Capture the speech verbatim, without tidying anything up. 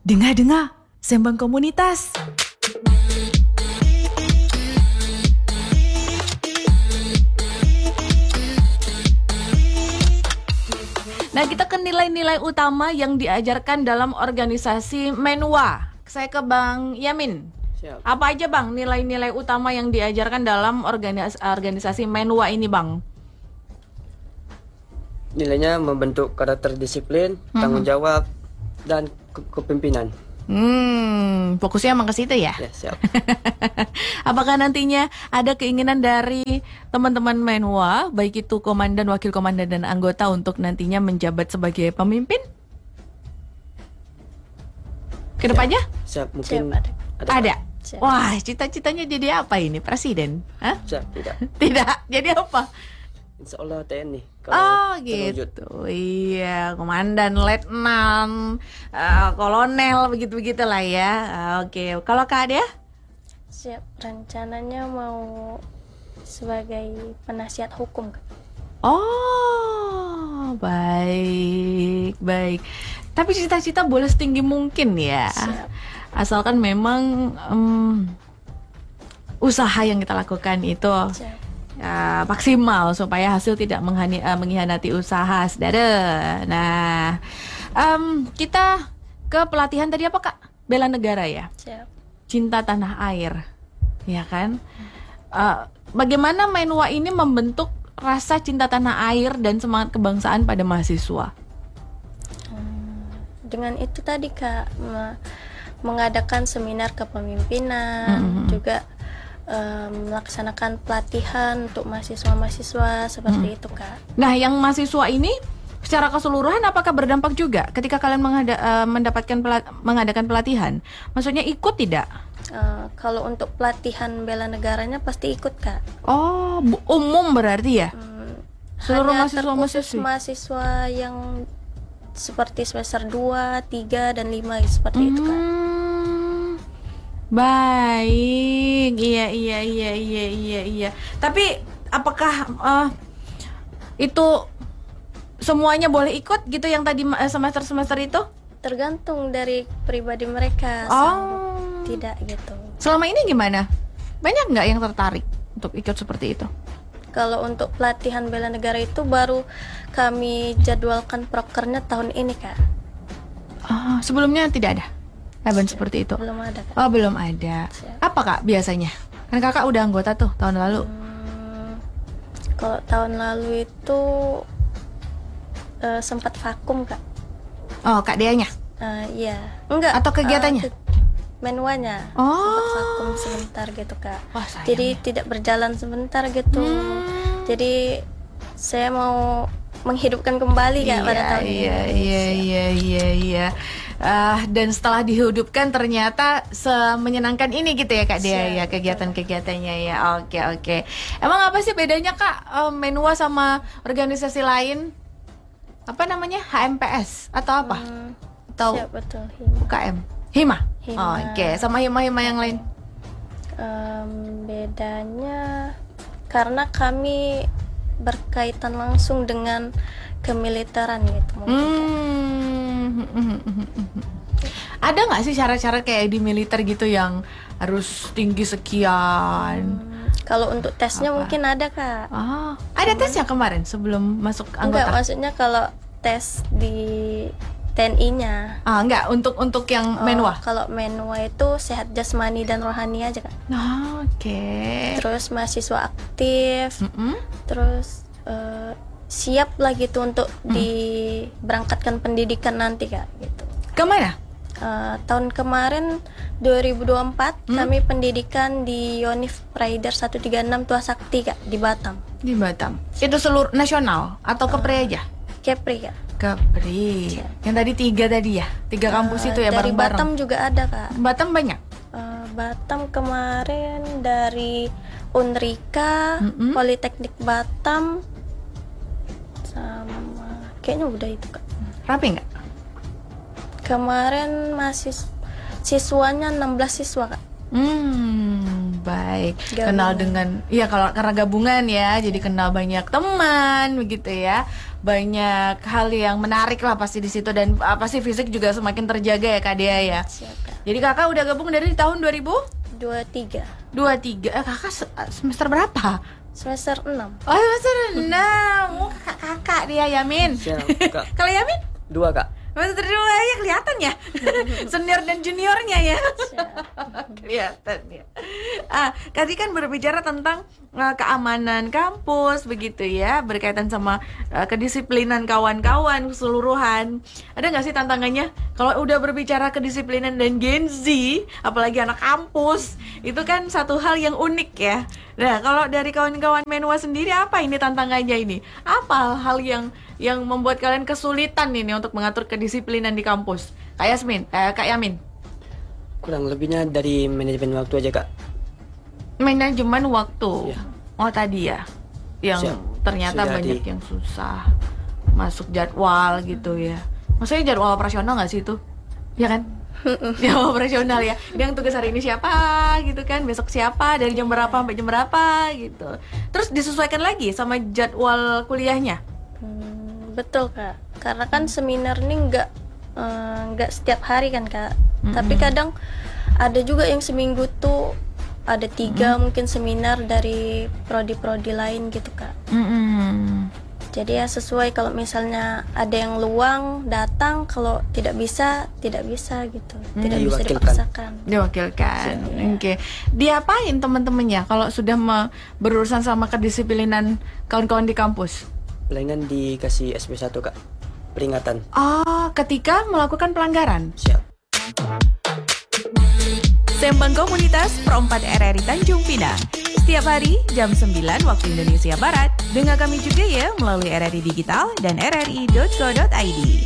Dengar-dengar, Sembang Komunitas. Nah, kita ke nilai-nilai utama yang diajarkan dalam organisasi Menwa. Saya ke Bang Yamin. Siap. Apa aja Bang nilai-nilai utama yang diajarkan dalam organis- organisasi Menwa ini Bang? Nilainya membentuk karakter disiplin, Hmm. tanggung jawab, dan ke- kepemimpinan. Hmm, fokusnya emang ke situ ya? Ya, siap. Apakah nantinya ada keinginan dari teman-teman Menwa, baik itu komandan, wakil komandan, dan anggota untuk nantinya menjabat sebagai pemimpin? Kedepannya? Siap, mungkin Siap, ada. ada. Ada. Siap. Wah, cita-citanya jadi apa ini? Presiden? Hah? Siap, tidak. Tidak. Jadi apa? Insya Allah T N I. Oh terwujud. gitu. Iya, komandan, letnan, eh, kolonel, begitu-begitu lah ya. Ah, Oke, kalau Kak Adia? Siap, rencananya mau sebagai penasihat hukum, Kak. Oh, baik, baik. Tapi cita-cita boleh setinggi mungkin ya. Siap. Asalkan memang em, usaha yang kita lakukan itu Siap. ya, maksimal supaya hasil tidak menghani, eh, mengkhianati usaha, saudara. Nah, em, kita ke pelatihan tadi apa Kak? Bela negara ya? Siap. Cinta tanah air, ya kan? Eh, bagaimana Menwa ini membentuk rasa cinta tanah air dan semangat kebangsaan pada mahasiswa? Dengan itu tadi, Kak, me- mengadakan seminar kepemimpinan, Mm-hmm. juga em, melaksanakan pelatihan untuk mahasiswa-mahasiswa seperti itu, Kak. Nah, yang mahasiswa ini secara keseluruhan apakah berdampak juga ketika kalian mengada- eh, mendapatkan pela- mengadakan pelatihan? Maksudnya ikut tidak? Eh, kalau untuk pelatihan bela negaranya pasti ikut, Kak. Oh, bu- umum berarti ya? Hmm, Seluruh hanya mahasiswa-mahasiswi? terkhusus mahasiswa yang seperti semester dua, tiga, dan lima seperti itu, Kak. Hmm, baik, iya iya iya iya iya iya. Tapi apakah eh, itu semuanya boleh ikut gitu yang tadi eh, semester-semester itu? Tergantung dari pribadi mereka, Oh. sanggup tidak gitu. Selama ini gimana? Banyak nggak yang tertarik untuk ikut seperti itu? Kalau untuk pelatihan bela negara itu baru kami jadwalkan prokernya tahun ini, Kak. Ah, sebelumnya tidak ada event seperti itu. Belum ada, Kak. Oh, belum ada. Siap. Apa Kak biasanya? Kan Kakak udah anggota tuh tahun lalu. Hmm, kalau tahun lalu itu eh, sempat vakum, Kak. Oh, Kak Deanya. Eh, iya, enggak. Atau kegiatannya? eh, ke- Menwanya. Oh. Sempat vakum sebentar gitu, Kak. Wah, sayang Jadi ya. tidak berjalan sebentar gitu. Hmm. Jadi saya mau menghidupkan kembali, Kak, pada tahun ini. iya, iya, iya, iya, iya. Ah, dan setelah dihidupkan ternyata semenyenangkan ini gitu ya Kak Dea Siap, ya kegiatan-kegiatannya ya. Oke, oke. Emang apa sih bedanya Kak eh, Menwa sama organisasi lain? Apa namanya? H M P S atau apa? Hmm, Atau siap, betul. Hima. U K M? Hima. Hima. Oh, oke, sama hima-hima yang lain. Em, bedanya karena kami berkaitan langsung dengan kemiliteran gitu mungkin, Kak. Hmm. Ada nggak sih syarat-syarat kayak di militer gitu yang harus tinggi sekian? Hmm, kalau untuk tesnya Apa? mungkin ada, Kak. Ah, ada tes ya kemarin sebelum masuk Enggak, anggota? maksudnya kalau tes di T N I-nya. Ah, enggak, untuk untuk yang Oh, Menwa. kalau Menwa itu sehat jasmani dan rohani aja, Kak. Ah, Oke. Terus mahasiswa aktif, Mm-mm. terus eh, siap lah gitu untuk diberangkatkan pendidikan nanti, Kak, gitu. Kemana? Eh, tahun kemarin dua ribu dua puluh empat kami pendidikan di Yonif Praider seratus tiga puluh enam Tua Sakti, Kak, di Batam. Di Batam. Itu seluruh nasional atau Kepri aja? Kepri, Kak. Kepri. Yang tadi tiga tadi ya, tiga kampus Eh, itu ya dari bareng-bareng. Batam juga ada, Kak. Batam banyak. Eh, Batam kemarin dari Unrika, Mm-mm. Politeknik Batam, sama kayaknya udah itu, Kak. Rapi nggak? Kemarin masih siswanya enam belas siswa, Kak. Hmm, baik. Gabungan. Kenal dengan, ya kalau karena gabungan ya, jadi kenal banyak teman begitu ya. Banyak hal yang menarik lah pasti di situ, dan uh, pasti fisik juga semakin terjaga ya Kak Dea ya. Siap, Kak. Jadi kakak udah gabung dari tahun dua ribu dua tiga. dua tiga. Eh, kakak se- semester berapa? Semester enam. Oh, semester enam. Oh, kakak-kakak dia Yamin. Siap, Kak. Kalau Yamin? Dua, Kak. Semester dua ya, kelihatan ya. Senior dan juniornya ya. Kelihatan ya. Ah, tadi kan berbicara tentang uh, keamanan kampus begitu ya, berkaitan sama uh, kedisiplinan kawan-kawan keseluruhan. Ada nggak sih tantangannya kalau udah berbicara kedisiplinan dan Gen Z, apalagi anak kampus, itu kan satu hal yang unik ya. Nah, kalau dari kawan-kawan Menwa sendiri, apa ini tantangannya ini? Apa hal yang yang membuat kalian kesulitan ini untuk mengatur kedisiplinan di kampus? Kak Yasmin, eh, Kak Yamin. Kurang lebihnya dari manajemen waktu aja, Kak. Manajemen waktu. Iya. Oh, tadi ya. Yang Siap. ternyata Sudah banyak di- yang susah masuk jadwal gitu ya. Maksudnya jadwal operasional nggak sih itu? Ya kan? Jadwal operasional ya. Yang tugas hari ini siapa gitu kan, besok siapa, dari jam berapa sampai jam berapa gitu. Terus disesuaikan lagi sama jadwal kuliahnya. Hmm, betul, Kak. Karena kan seminar ini nggak eh, nggak setiap hari kan, Kak. Tapi kadang ada juga yang seminggu tuh ada tiga mungkin seminar dari prodi-prodi lain gitu, Kak. Mm-mm. Jadi ya sesuai, kalau misalnya ada yang luang datang, kalau tidak bisa tidak bisa gitu, tidak bisa Diwakilkan. dipaksakan. Diwakilkan. Oke. Diapain teman-temannya kalau sudah me- berurusan sama kedisiplinan kawan-kawan di kampus? Palingan dikasih S P satu, Kak. Peringatan. Oh, ketika melakukan pelanggaran. Siap. Sembang Komunitas Pro empat R R I Tanjung Pinang. Setiap hari jam sembilan waktu Indonesia Barat. Dengar kami juga ya melalui R R I Digital dan r r i dot co dot i d.